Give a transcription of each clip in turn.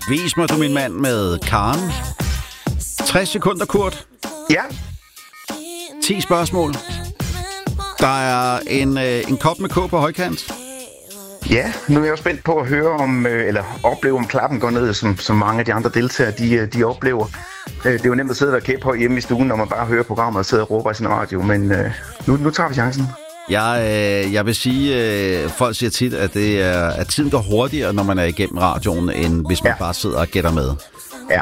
Vis mig, du min mand med Karen. 60 sekunder, Kurt. Ja. 10 spørgsmål. Der er en kop med K på højkant. Ja, nu er jeg jo spændt på at høre om, eller opleve om klappen går ned, som mange af de andre deltagere, de oplever. Det er jo nemt at sidde og være kæphøj hjemme i stuen, når man bare hører programmet og sidder og råber i sin radio, men nu tager vi chancen. Jeg vil sige, folk siger tit, at tiden går hurtigere, når man er igennem radioen, end hvis man bare sidder og gætter med. Ja.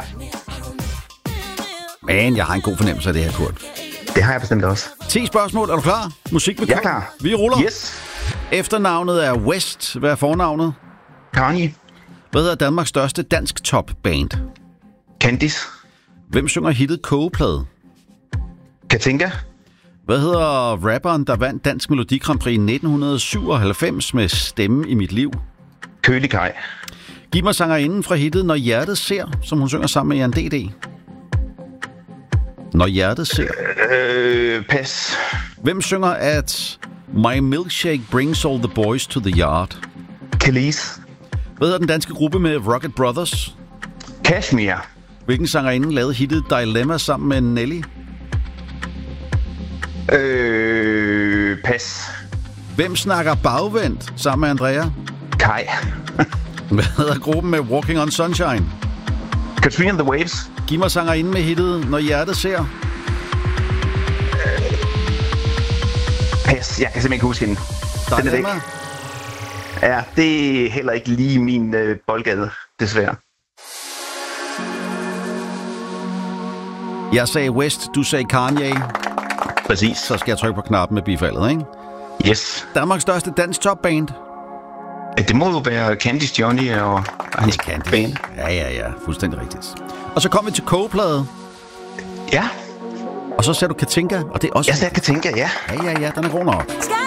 Men jeg har en god fornemmelse af det her, Kurt. Det har jeg bestemt også. 10 spørgsmål. Er du klar? Musik med Jeg er klar. Vi ruller. Yes. Efternavnet er West. Hvad er fornavnet? Kanye. Hvad hedder Danmarks største dansk top-band? Candice. Hvem synger hittet Kogeplade? Katinka. Hvad hedder rapperen, der vandt Dansk Melodi Grand Prix 1997 med Stemme i mit liv? Kølig Kaj. Giv mig sangerinden fra hittet Når hjertet ser, som hun synger sammen med Jan D.D. Når hjertet ser. Pas. Hvem synger at My milkshake brings all the boys to the yard? Kelis. Hvad hedder den danske gruppe med Rocket Brothers? Kashmir. Hvilken sangerinde lavede hittet Dilemma sammen med Nelly? Pas. Hvem snakker bagvendt sammen med Andrea? Kai. Hvad hedder gruppen med Walking on Sunshine? Katrina and the Waves. Giv mig sangerinde med hittet Når hjertet ser. Pas. Jeg kan simpelthen ikke huske hende. Den er væk. Ja, det er heller ikke lige min boldgade, desværre. Jeg sagde West, du sagde Kanye. Præcis. Så skal jeg trykke på knappen med bifaldet, ikke? Yes. Danmarks største dansk topband. Det må jo være Candice Johnny og hans band. Ja. Fuldstændig rigtigt. Og så kom vi til Kogeplade. Ja. Og så sagde du Katinka, og det er også... Jeg sagde Katinka, ja. Ja, den er god nok.